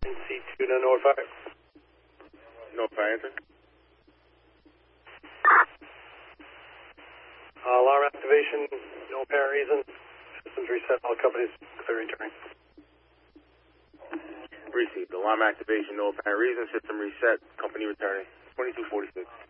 C2 to notify. Notify, answer. Alarm activation, no apparent reason. Systems reset, all companies clearing turning. Received. Alarm activation, no apparent reason. System reset. Company returning. 2246.